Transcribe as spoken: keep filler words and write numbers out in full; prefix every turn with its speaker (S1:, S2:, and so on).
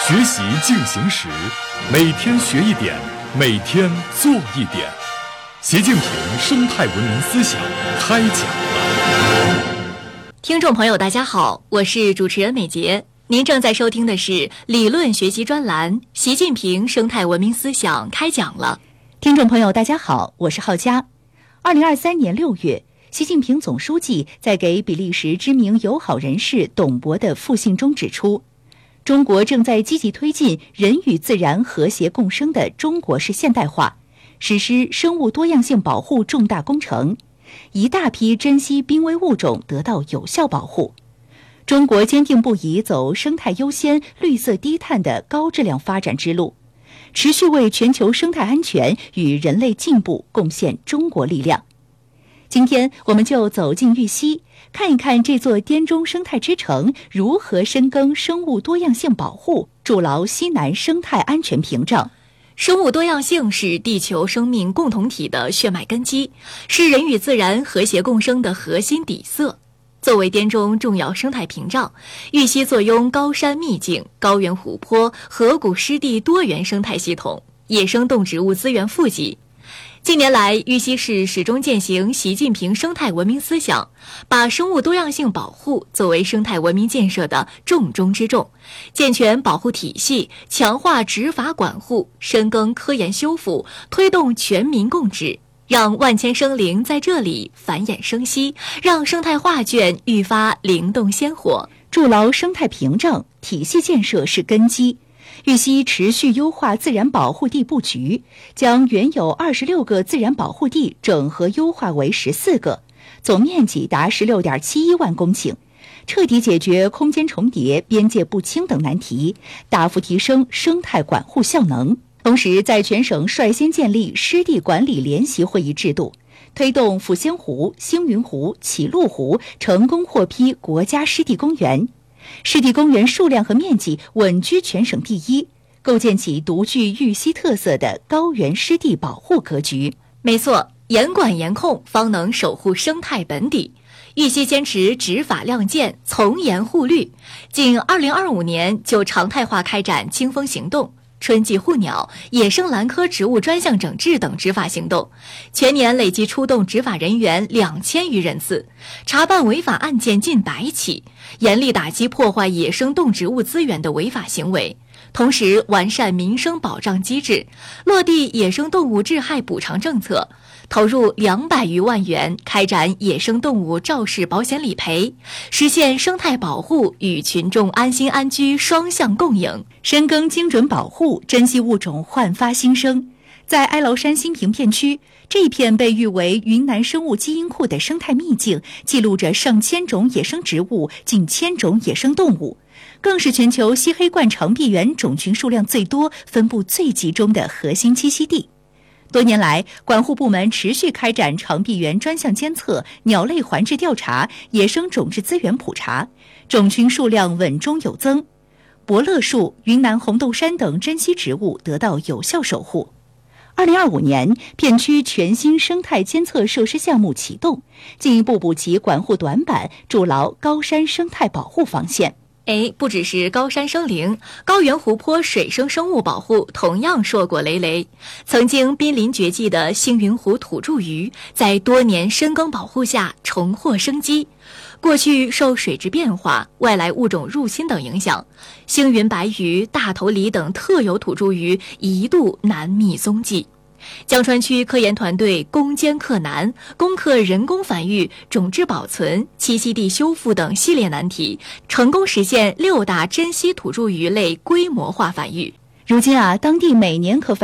S1: 学习进行时，每天学一点，每天做一点。习近平生态文明思想开讲了。
S2: 听众朋友大家好，我是主持人美杰，您正在收听的是理论学习专栏《习近平生态文明思想开讲了》。
S3: 听众朋友大家好，我是浩佳。二零二三年六月，习近平总书记在给比利时知名友好人士董博的复信中指出，中国正在积极推进人与自然和谐共生的中国式现代化，实施生物多样性保护重大工程，一大批珍稀濒危物种得到有效保护。中国坚定不移走生态优先、绿色低碳的高质量发展之路，持续为全球生态安全与人类进步贡献中国力量。今天我们就走进玉溪，看一看这座滇中生态之城如何深耕生物多样性保护，筑牢西南生态安全屏障。
S2: 生物多样性是地球生命共同体的血脉根基，是人与自然和谐共生的核心底色。作为滇中重要生态屏障，玉溪坐拥高山秘境、高原湖泊、河谷湿地多元生态系统，野生动植物资源富集。近年来，玉溪市始终践行习近平生态文明思想，把生物多样性保护作为生态文明建设的重中之重，健全保护体系，强化执法管护，深耕科研修复，推动全民共治，让万千生灵在这里繁衍生息，让生态画卷愈发灵动鲜活。
S3: 筑牢生态屏障，体系建设是根基。玉溪持续优化自然保护地布局，将原有二十六个自然保护地整合优化为十四个，总面积达十六点七一万公顷，彻底解决空间重叠、边界不清等难题，大幅提升生态管护效能。同时，在全省率先建立湿地管理联席会议制度，推动抚仙湖、星云湖、启鹿湖成功获批国家湿地公园。湿地公园数量和面积稳居全省第一，构建起独具玉溪特色的高原湿地保护格局。
S2: 没错，严管严控方能守护生态本底。玉溪坚持执法亮剑，从严护绿，仅二零二五年就常态化开展清风行动、春季护鸟、野生兰科植物专项整治等执法行动，全年累计出动执法人员两千余人次，查办违法案件近百起，严厉打击破坏野生动植物资源的违法行为，同时完善民生保障机制，落地野生动物致害补偿政策，投入两百余万元开展野生动物肇事保险理赔，实现生态保护与群众安心安居双向共赢，
S3: 深耕精准保护，珍稀物种焕发新生。在哀牢山新平片区，这一片被誉为云南生物基因库的生态秘境，记录着上千种野生植物、近千种野生动物，更是全球西黑冠长臂猿种群数量最多、分布最集中的核心栖息地。多年来，管护部门持续开展长臂猿专项监测、鸟类环质调查、野生种质资源普查，种群数量稳中有增。伯乐树、云南红豆杉等珍稀植物得到有效守护。二零二五年，片区全新生态监测设施项目启动，进一步补齐管护短板，筑牢高山生态保护防线。
S2: 哎，不只是高山生灵，高原湖泊水生生物保护同样硕果累累。曾经濒临绝迹的星云湖土著鱼，在多年深耕保护下重获生机。过去受水质变化、外来物种入侵等影响，星云白鱼、大头鲤等特有土著鱼一度难觅踪迹。江川区科研团队攻坚克难，攻克人工繁育、种质保存、栖息地修复等系列难题，成功实现六大珍稀土著鱼类规模化繁育。
S3: 如今啊，当地每年可繁